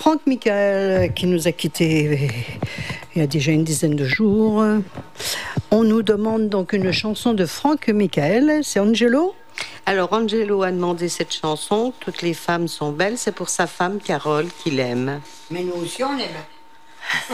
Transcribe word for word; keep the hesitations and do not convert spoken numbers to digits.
Franck Michael qui nous a quittés il y a déjà une dizaine de jours. On nous demande donc une chanson de Franck Michael. C'est Angelo ? Alors Angelo a demandé cette chanson. Toutes les femmes sont belles. C'est pour sa femme Carole qu'il aime. Mais nous aussi on l'aime.